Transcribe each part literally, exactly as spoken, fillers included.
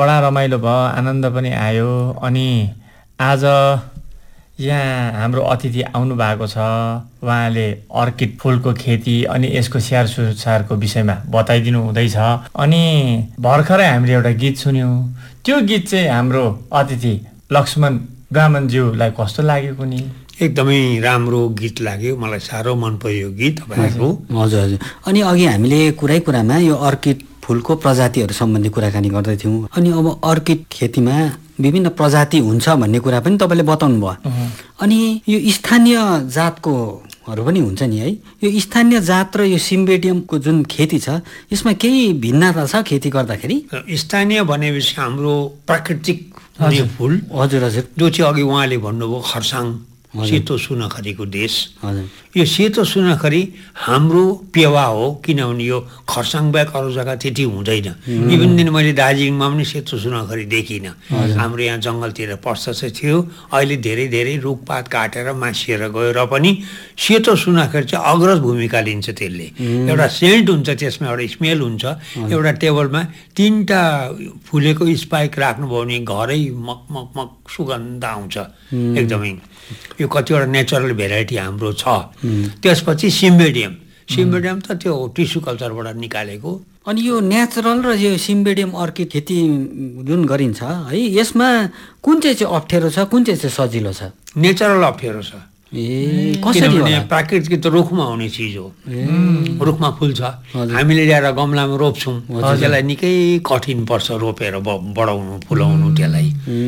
बडा रमाइलो भयो, आनन्द पनि आयो। अनि आज यहाँ हाम्रो अतिथि आउनु भएको छ, उहाँले अर्किड फुलको खेती अनि यसको स्याहार सुसारको विषयमा बताइदिनु हुँदैछ। अनि भर्खरै हामीले एउटा गीत सुन्यौँ, त्यो गीत चाहिँ हाम्रो अतिथि लक्ष्मण ब्राह्मणज्यूलाई कस्तो लागेको नि? एकदमै राम्रो गीत लाग्यो, मलाई साह्रो मन पर्यो गीत तपाईँको। हजुर हजुर। अनि अघि हामीले कुरै कुरामा यो अर्किड फुलको प्रजातिहरू सम्बन्धी कुराकानी गर्दै थियौँ। अनि अब अर्किड खेतीमा विभिन्न प्रजाति हुन्छ भन्ने कुरा पनि तपाईँले बताउनु भयो। अनि यो स्थानीय जातकोहरू पनि हुन्छ नि है? यो स्थानीय जात र यो सिम्बेडियमको जुन खेती छ यसमा केही भिन्नता छ खेती गर्दाखेरि? स्थानीय भनेपछि हाम्रो प्राकृतिक फुल। हजुर हजुर। जो चाहिँ अघि उहाँले भन्नुभयो खर्साङ सेतो सुनखरीको देश। हजुर। यो सेतो सुनखरी हाम्रो पेवा हो, किनभने यो खर्साङ बाहेक अरू जग्गा त्यति हुँदैन। इभन दिन मैले दार्जिलिङमा पनि सेतो सुनखरी देखिनँ। हाम्रो यहाँ जङ्गलतिर पर्छ चाहिँ थियो, अहिले धेरै धेरै रुखपात काटेर मासिएर गयो र पनि सेतो सुनखरी चाहिँ अग्रज भूमिका लिन्छ। त्यसले एउटा सेन्ट हुन्छ, त्यसमा एउटा स्मेल हुन्छ। एउटा टेबलमा तिनवटा फुलेको स्पाइक राख्नुभयो भने घरै मकमकमक सुगन्ध आउँछ एकदमै। यो कतिवटा नेचरल भेराइटी हाम्रो छ। त्यसपछि सिम्बेडियम। सिम्बेडियम त त्यो टिस्यु कल्चरबाट निकालेको। अनि यो नेचरल र यो सिम्बेडियम अर्किड खेती जुन गरिन्छ है, यसमा कुन चाहिँ चाहिँ अप्ठ्यारो छ, कुन चाहिँ चाहिँ सजिलो छ? नेचरल अप्ठ्यारो छ। ए कसरी होला? प्राकृतिक त रुखमा हुने चिज हो, रुखमा फुल्छ। हामीले ल्याएर गमलामा रोप्छौँ, त्यसलाई निकै कठिन पर्छ रोपेर बढाउनु फुलाउनु त्यसलाई।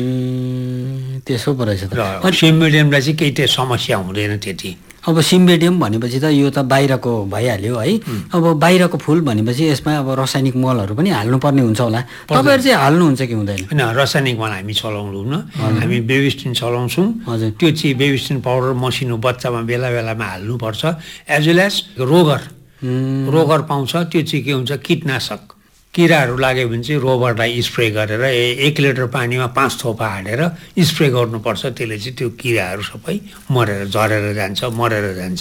त्यसो पो रहेछ त। सिम्बेडियमलाई चाहिँ केही त्यो समस्या हुँदैन त्यति। अब सिम्बेडियम भनेपछि त यो त बाहिरको भइहाल्यो है। अब बाहिरको फुल भनेपछि यसमा अब रासायनिक मलहरू पनि हाल्नुपर्ने हुन्छ होला, तपाईँहरू चाहिँ हाल्नुहुन्छ कि हुँदैन? होइन, रासायनिक मल हामी चलाउँदैनौँ, हामी बेबिस्टिन चलाउँछौँ। त्यो चाहिँ बेबिस्टिन पाउडर मसिनो बच्चामा बेला बेलामा हाल्नुपर्छ। एज वेल एज रोगर रोगर पाउँछ, त्यो चाहिँ के हुन्छ कीटनाशक। किराहरू लाग्यो भने चाहिँ रोबरलाई स्प्रे गरेर एक लिटर पानीमा पाँच थोपा हालेर स्प्रे गर्नुपर्छ। त्यसले चाहिँ त्यो किराहरू सबै मरेर झरेर जान्छ, मरेर जान्छ।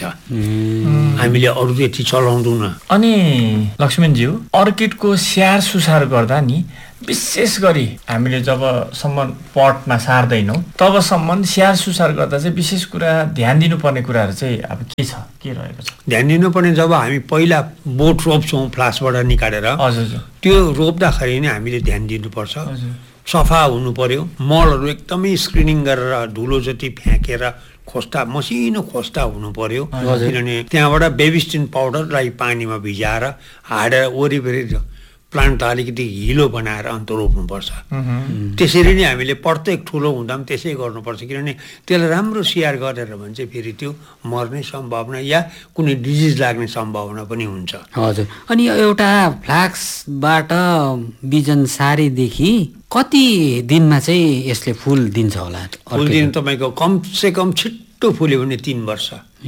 हामीले अरू त्यति चलाउँदैनौँ। अनि लक्ष्मणज्यू, अर्किडको स्याहार सुसार गर्दा नि विशेष गरी हामीले जबसम्म पटमा सार्दैनौँ तबसम्म स्याहार सुसार गर्दा चाहिँ विशेष कुरा ध्यान दिनुपर्ने कुराहरू चाहिँ अब के छ, के रहेको छ? ध्यान दिनुपर्ने, जब हामी पहिला बोट रोप्छौँ फ्लासबाट निकालेर, हजुर, त्यो रोप्दाखेरि नै हामीले ध्यान दिनुपर्छ। सफा हुनु पर्यो, मलहरू एकदमै स्क्रिनिङ गरेर धुलो जति फ्याँकेर खोस्टा मसिनो खोस्टा हुनु पर्यो। किनभने त्यहाँबाट बेबिस्टिन पाउडरलाई पानीमा भिजाएर हाडेर वरिपरि प्लान्ट अलिकति हिलो बनाएर अन्त रोप्नुपर्छ। त्यसरी नै हामीले प्रत्येक ठुलो हुँदा पनि त्यसै गर्नुपर्छ। किनभने त्यसलाई राम्रो स्याहार गरेर भने चाहिँ फेरि त्यो मर्ने सम्भावना या कुनै डिजिज लाग्ने सम्भावना पनि हुन्छ। हजुर। अनि एउटा फ्लाक्सबाट बिजन सारेदेखि कति दिनमा चाहिँ यसले फुल दिन्छ होला? फुल दिन तपाईँको कमसे कम छिट्टो फुल्यो भने तिन वर्ष,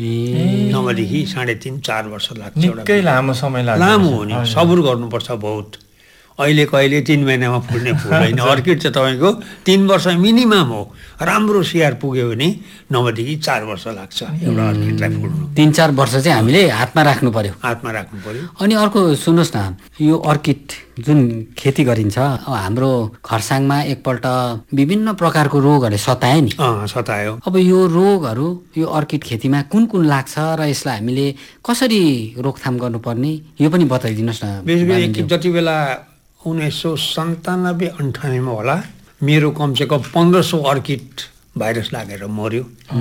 नभएदेखि साढे तिन चार वर्ष लाग्छ। निकै लामो समय लाग्छ। लामो हो नि, सब्र गर्नुपर्छ बहुत। अहिले कहिले तिन महिनामा फुल्ने फुल होइन। अर्किड चाहिँ तपाईँको तिन वर्ष मिनिमम हो। राम्रो स्याहार पुग्यो भने नभएदेखि चार वर्ष लाग्छ एउटा अर्किडलाई फुल्नु। तिन चार वर्ष चाहिँ हामीले हातमा राख्नु पर्यो। हातमा राख्नु पर्यो। अनि अर्को सुन्नुहोस् न, यो अर्किड जुन खेती गरिन्छ हाम्रो खर्साङमा एकपल्ट विभिन्न प्रकारको रोगहरूले सतायो नि। सतायो। अब यो रोगहरू यो अर्किड खेतीमा कुन कुन लाग्छ र यसलाई हामीले कसरी रोकथाम गर्नुपर्ने यो पनि बताइदिनुहोस् न। बेसिकली जति बेला उन्नाइस सौ सन्तानब्बे अन्ठानब्बेमा होला, मेरो कमसेकम पन्ध्र सौ अर्किड भाइरस लागेर मर्यो।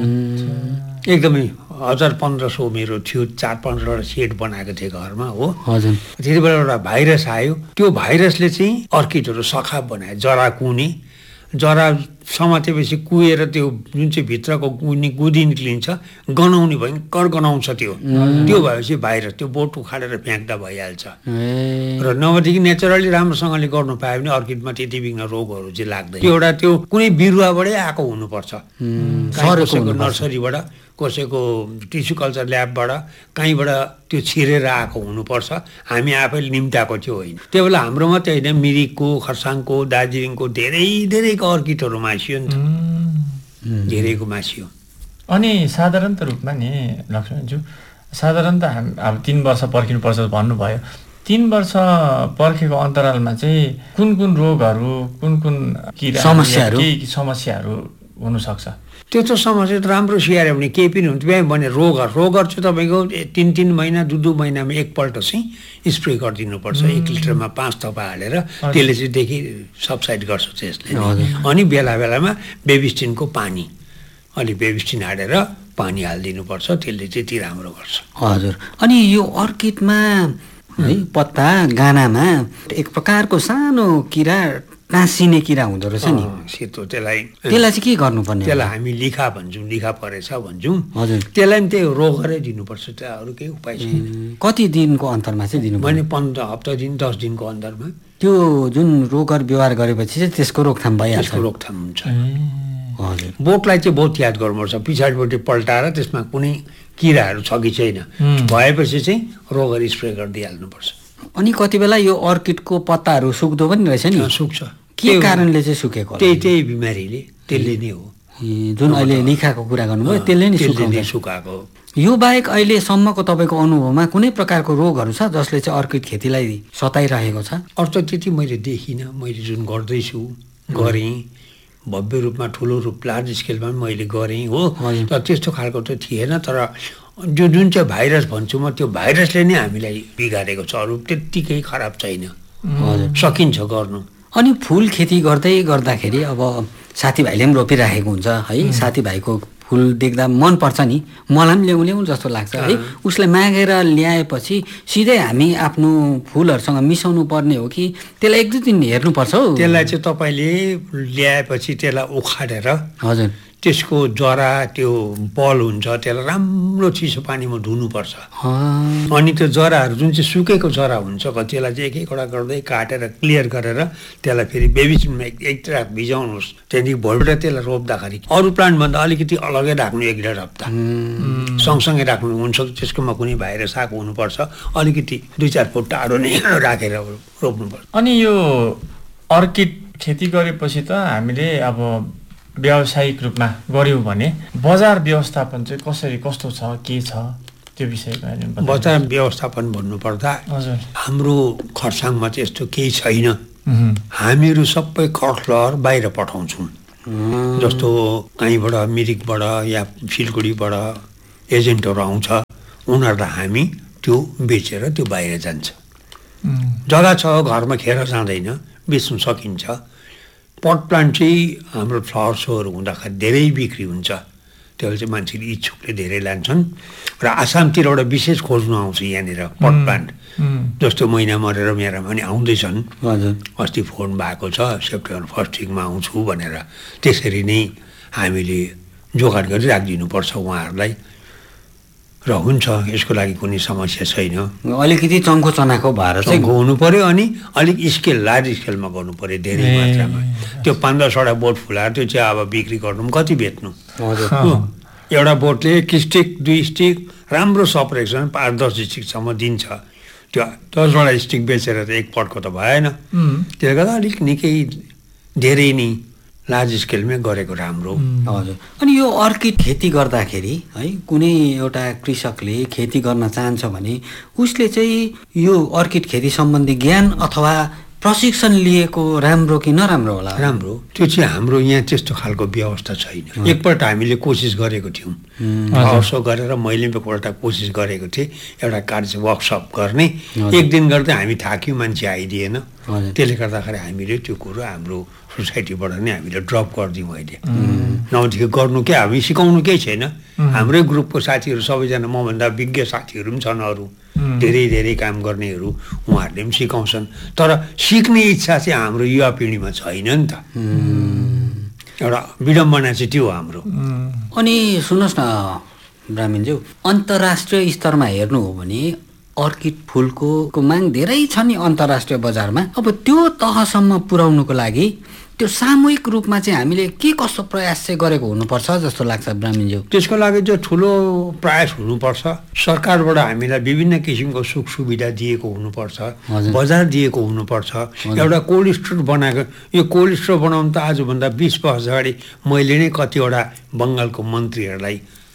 एकदमै हजार पन्ध्र सौ मेरो थियो। चार पाँचवटा सेट बनाएको थिएँ घरमा हो। हजुर। त्यति बेला एउटा भाइरस आयो। त्यो भाइरसले चाहिँ अर्किडहरू सखाप बनायो, जरा कुने। जरा समातेपछि कुहेर त्यो जुन चाहिँ भित्रको गुनी गुदी निक्लिन्छ, गनाउने भयङ्कर गनाउँछ त्यो। त्यो भएपछि भाइरस त्यो बोट उखालेर फ्याँक्दा भइहाल्छ। र नभएदेखि नेचुरली राम्रोसँगले गर्नु पायो भने अर्किडमा त्यति बिघ्न रोगहरू चाहिँ लाग्दैन। त्यो एउटा त्यो कुनै बिरुवाबाटै आएको हुनुपर्छ, कसैको नर्सरीबाट, कसैको टिस्यु कल्चर ल्याबबाट, कहीँबाट त्यो छिरेर आएको हुनुपर्छ। हामी आफैले निम्त्याएको थियो होइन। त्यो बेला हाम्रो मात्रै होइन, मिरिकको, खरसाङको, दार्जिलिङको धेरै धेरैको अर्किडहरू मासियो नि त, धेरैको मासियो। अनि साधारणत रूपमा नि लक्ष्मणज्यू, साधारणत हाम अब तिन वर्ष पर्खिनुपर्छ भन्नुभयो, तीन वर्ष पर्खेको अन्तरालमा चाहिँ कुन कुन रोगहरू कुन कुन किरा समस्याहरू के समस्याहरू हुन सक्छ? त्यो त समस्या त राम्रो स्याहार्यो भने केही पनि हुन्छ। बिहान भने रोगहरू रोगहरू चाहिँ तपाईँको तिन तिन महिना दुई दुई महिनामा एकपल्ट चाहिँ स्प्रे गरिदिनुपर्छ। एक लिटरमा पाँच थप्पा हालेर त्यसले चाहिँ देखि सबसाइड गर्छ त्यसले। अनि बेला बेलामा बेबिस्टिनको पानी अलि बेबिस्टिन हालेर पानी हालिदिनुपर्छ, त्यसले चाहिँ ती राम्रो गर्छ। हजुर। अनि यो अर्किडमा है पत्ता गानामा एक प्रकारको सानो किरा टाँसिने किरा हुँदो रहेछ नि, सेतो, त्यसलाई त्यसलाई चाहिँ के गर्नुपर्ने? त्यसलाई हामी लिखा भन्छौँ, लिखा परेछ भन्छौँ। हजुर। त्यसलाई पनि त्यही रोगरै दिनुपर्छ, त्यहाँ अरू केही उपाय छैन। कति दिनको अन्तरमा चाहिँ दिनु? मैले पन्ध्र हप्ता दिन दस दिनको अन्तरमा त्यो जुन रोगहरू व्यवहार गरेपछि चाहिँ त्यसको रोकथाम भइहाल्छ। त्यसको रोकथाम हुन्छ। हजुर। बोटलाई चाहिँ बहुत याद गर्नुपर्छ, पछाडिपट्टि पल्टाएर त्यसमा कुनै किराहरू छ कि छैन, भएपछि चाहिँ रोगहरू स्प्रे गरिदिइहाल्नुपर्छ। अनि कति बेला यो अर्किडको पत्ताहरू सुक्दो पनि रहेछ नि, सुक्छ। के कारणले चाहिँ सुकेको? त्यही त्यही बिमारीले, त्यसले नै हो। जुन अहिले लिखाको कुरा गर्नुभयो त्यसले नै सुकाएको। यो बाहेक अहिलेसम्मको तपाईँको अनुभवमा कुनै प्रकारको रोगहरू छ जसले चाहिँ अर्किड खेतीलाई सताइरहेको छ? अरू त त्यति मैले देखिनँ। मैले जुन गर्दैछु गरेँ, भव्य रूपमा ठुलो रूप लार्ज स्केलमा पनि मैले गरेँ हो, तर त्यस्तो खालको त थिएन। तर जो जुन चाहिँ भाइरस भन्छु म, त्यो भाइरसले नै हामीलाई बिगारेको छ, अरू त्यत्तिकै खराब छैन। सकिन्छ गर्नु। अनि फुल खेती गर्दै गर्दाखेरि अब साथीभाइले पनि रोपिराखेको हुन्छ है, साथीभाइको फुल देख्दा मनपर्छ नि, मलाई पनि ल्याउँ ल्याउँ जस्तो लाग्छ है। उसलाई मागेर ल्याएपछि सिधै हामी आफ्नो फुलहरूसँग मिसाउनु पर्ने हो कि त्यसलाई एक दुई दिन हेर्नुपर्छ हौ? त्यसलाई चाहिँ तपाईँले ल्याएपछि त्यसलाई उखाडेर हजुर त्यसको जरा त्यो बल हुन्छ त्यसलाई राम्रो चिसो पानीमा धुनुपर्छ। अनि त्यो जराहरू जुन चाहिँ सुकेको जरा हुन्छ कतिलाई चाहिँ एक एकवटा गर्दै काटेर क्लियर गरेर त्यसलाई फेरि बेबिसनमा एक एक रात भिजाउनुहोस्। त्यहाँदेखि भोलिपल्ट त्यसलाई रोप्दाखेरि अरू प्लान्टभन्दा अलिकति अलगै राख्नु, एक डेढ हप्ता सँगसँगै राख्नु हुन्छ। त्यसकोमा कुनै भाइरस आएको हुनुपर्छ, अलिकति दुई चार फुट टाढो नै राखेर रोप्नुपर्छ। अनि यो अर्किड खेती गरेपछि त हामीले अब व्यावसायिक रूपमा गऱ्यौँ भने बजार व्यवस्थापन चाहिँ कसरी कस्तो छ, के छ त्यो विषयमा? बजार व्यवस्थापन भन्नुपर्दा हजुर हाम्रो खरसाङमा चाहिँ यस्तो केही छैन। हामीहरू सबै खरलहर बाहिर पठाउँछौँ। जस्तो कहीँबाट मिरिकबाट या सिलगढीबाट एजेन्टहरू आउँछ, उनीहरूलाई हामी त्यो बेचेर त्यो बाहिर जान्छ। जग्गा छ, घरमा खेर जाँदैन, बेच्नु सकिन्छ। पट प्लान्ट चाहिँ हाम्रो फ्लावर सोहरू हुँदाखेरि धेरै बिक्री हुन्छ, त्यसले चाहिँ मान्छेले इच्छुकले धेरै लान्छन्। र आसामतिरबाट विशेष खोज्नु आउँछ यहाँनिर पट प्लान्ट। जस्तो महिना मरेर मेरोमा पनि आउँदैछन्, अस्ति फोन भएको छ सेप्टेम्बर फर्स्ट विकमा आउँछु भनेर। त्यसरी नै हामीले जोगाड गरी राखिदिनुपर्छ उहाँहरूलाई। र हुन्छ, यसको लागि कुनै समस्या छैन। अलिकति चङ्खो चनाको भएर चाहिँ हुनु पर्यो, अनि अलिक स्केल लार्ज स्केलमा गर्नु पर्यो, धेरै मात्रामा। त्यो पाँच दसवटा बोट फुलाएर त्यो चाहिँ अब बिक्री गर्नु कति बेच्नु? एउटा बोटले एक स्टिक दुई स्टिक राम्रो सपरेक्सन पाँच दस स्टिकसम्म दिन्छ। त्यो दसवटा स्टिक बेचेर त एक पटको त भएन। त्यसले गर्दा अलिक निकै धेरै नै लार्ज स्केलमै गरेको राम्रो। हजुर। अनि यो अर्किड खेती गर्दाखेरि है कुनै एउटा कृषकले खेती गर्न चाहन्छ भने उसले चाहिँ यो अर्किड खेती सम्बन्धी ज्ञान अथवा प्रशिक्षण लिएको राम्रो कि नराम्रो होला? राम्रो। त्यो चाहिँ हाम्रो यहाँ त्यस्तो खालको व्यवस्था छैन। एकपल्ट हामीले कोसिस गरेको थियौँ, वर्षौ गरेर मैले एकपल्ट कोसिस गरेको थिएँ एउटा कार्य वर्कसप गर्ने। एक दिन गर्दा हामी थाक्यौँ, मान्छे आइदिएन। त्यसले गर्दाखेरि हामीले त्यो कुरो हाम्रो सोसाइटीबाट नै हामीले ड्रप गरिदिउँ अहिले। नभएदेखि गर्नु के, हामी सिकाउनु केही छैन। हाम्रै ग्रुपको साथीहरू सबैजना मभन्दा विज्ञ साथीहरू पनि छन्, अरू धेरै धेरै काम गर्नेहरू, उहाँहरूले पनि सिकाउँछन्। तर सिक्ने इच्छा चाहिँ हाम्रो युवा पिँढीमा छैन नि त। एउटा विडम्बना चाहिँ त्यो हाम्रो। अनि सुन्नुहोस् न ब्राह्मणज्यू, अन्तर्राष्ट्रिय स्तरमा हेर्नु हो भने अर्किड फुलको माग धेरै छ नि अन्तर्राष्ट्रिय बजारमा। अब त्यो तहसम्म पुर्याउनुको लागि त्यो सामूहिक रूपमा चाहिँ हामीले के कस्तो प्रयास चाहिँ गरेको हुनुपर्छ जस्तो लाग्छ ब्राह्मणज्यू? त्यसको लागि चाहिँ ठुलो प्रयास हुनुपर्छ। सरकारबाट हामीलाई विभिन्न किसिमको सुख सुविधा दिएको हुनुपर्छ, बजार दिएको हुनुपर्छ। एउटा कोल्ड स्टोर बनाएको, यो कोल्ड स्टोर बनाउनु त आजभन्दा बिस वर्ष अगाडि मैले नै कतिवटा बङ्गालको मन्त्रीहरूलाई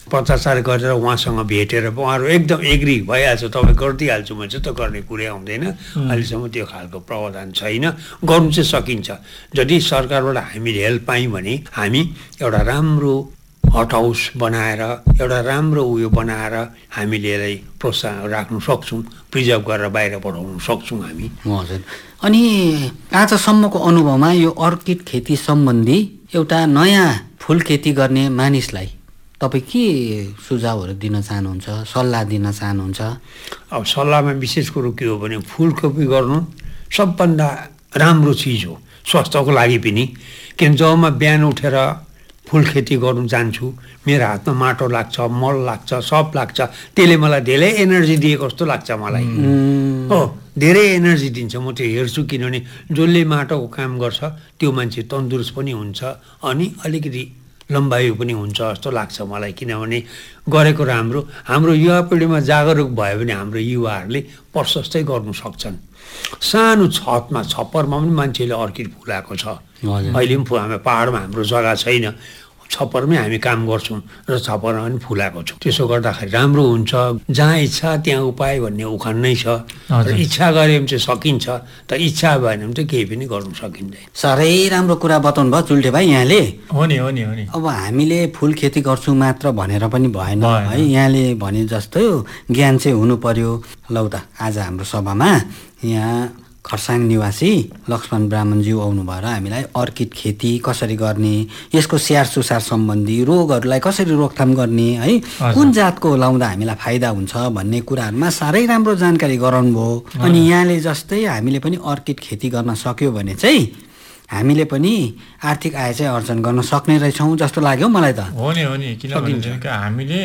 पत्राचार गरेर उहाँसँग भेटेर उहाँहरू एकदम एग्री भइहाल्छ, तपाईँ गरिदिइहाल्छु भने चाहिँ त गर्ने कुरै आउँदैन। अहिलेसम्म त्यो खालको प्रावधान छैन। गर्नु चाहिँ सकिन्छ। यदि सरकारबाट हामीले हेल्प पायौँ भने हामी एउटा राम्रो हट हाउस बनाएर एउटा राम्रो उयो बनाएर हामीले यसलाई प्रोत्साहन राख्नु सक्छौँ, प्रिजर्भ गरेर बाहिर पठाउनु सक्छौँ हामी। हजुर। अनि आजसम्मको अनुभवमा यो अर्किड खेती सम्बन्धी एउटा नयाँ फुल खेती गर्ने मानिसलाई तपाईँ के सुझावहरू दिन चाहनुहुन्छ, सल्लाह दिन चाहनुहुन्छ? अब सल्लाहमा विशेष कुरो के हो भने फुलकोपी गर्नु सबभन्दा राम्रो चिज हो स्वास्थ्यको लागि पनि। किन जब म बिहान उठेर फुल खेती गर्नु जान्छु, मेरो हातमा माटो लाग्छ, मल लाग्छ, सब लाग्छ, त्यसले मलाई धेरै एनर्जी दिएको जस्तो लाग्छ मलाई। हो, धेरै एनर्जी दिन्छ। म त्यो हेर्छु, किनभने जसले माटोको काम गर्छ त्यो मान्छे तन्दुरुस्त पनि हुन्छ अनि अलिकति लम्बायु पनि हुन्छ जस्तो लाग्छ मलाई। किनभने गरेको राम्रो, हाम्रो युवा पिँढीमा जागरुक भयो भने हाम्रो युवाहरूले प्रशस्तै गर्नु सक्छन्। सानो छतमा छप्परमा पनि मान्छेले अर्किड फुलाएको छ। अहिले पनि हामी पाहाडमा हाम्रो जग्गा छैन, छप्परमै हामी काम गर्छौँ र छप्परमा पनि फुलाएको छौँ। त्यसो गर्दाखेरि राम्रो हुन्छ। जहाँ इच्छा त्यहाँ उपाय भन्ने उखान नै छ। र इच्छा गरे भने चाहिँ सकिन्छ, त इच्छा भएन भने चाहिँ केही पनि गर्नु सकिँदैन। साह्रै राम्रो कुरा बताउनु भयो चुल्टे भाइ यहाँले। हो नि, हो नि, हो नि। अब हामीले फुल खेती गर्छौँ मात्र भनेर पनि भएन है। यहाँले भने जस्तो ज्ञान चाहिँ हुनु पर्यो। लौ त आज हाम्रो सभामा यहाँ खरसाङ निवासी लक्ष्मण ब्राह्मणज्यू आउनु भएर हामीलाई अर्किड खेती कसरी गर्ने, यसको स्याहार सुसार सम्बन्धी, रोगहरूलाई कसरी रोकथाम गर्ने है, कुन जातको लाउँदा हामीलाई फाइदा हुन्छ भन्ने कुराहरूमा साह्रै राम्रो जानकारी गराउनु भयो। अनि यहाँले जस्तै हामीले पनि अर्किड खेती गर्न सक्यो भने चाहिँ हामीले पनि आर्थिक आय चाहिँ अर्जन गर्न सक्ने रहेछौँ जस्तो लाग्यो मलाई त। हो नि, हो नि। किनभने हामीले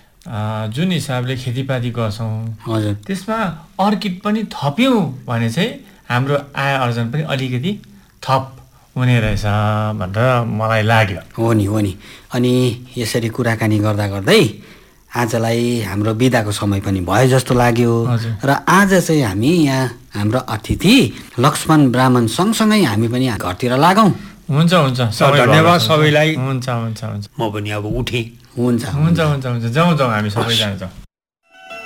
जुन हिसाबले खेतीपाती गर्छौँ हजुर, त्यसमा अर्किड पनि थप्यौँ भने चाहिँ हाम्रो आय अर्जन पनि अलिकति थप हुने रहेछ भनेर मलाई लाग्यो। हो नि, हो नि। अनि यसरी कुराकानी गर्दा गर्दै आजलाई हाम्रो बिदाको समय पनि भयो जस्तो लाग्यो। र आज चाहिँ हामी यहाँ हाम्रो अतिथि लक्ष्मण ब्राह्मण सँगसँगै हामी पनि घरतिर लागौँ। हुन्छ, हुन्छ। धन्यवाद सबैलाई। हुन्छ, हुन्छ, हुन्छ। म पनि अब उठेँ। हुन्छ, हुन्छ, हुन्छ, हुन्छ। जाउँ जाउँ हामी सबै जान्छौँ।